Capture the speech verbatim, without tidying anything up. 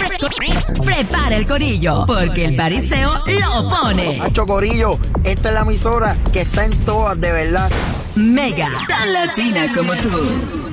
Prepara el corillo, porque el pariseo lo pone. Hacho corillo, esta es la emisora que está en todas, de verdad. Mega, tan latina como tú.